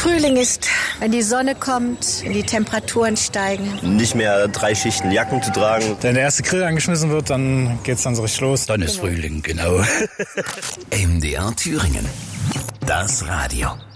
Frühling ist, wenn die Sonne kommt, wenn die Temperaturen steigen. Nicht mehr 3 Schichten Jacken zu tragen. Wenn der erste Grill angeschmissen wird, dann geht's dann so richtig los. Dann ist Frühling, genau. MDR Thüringen. Das Radio.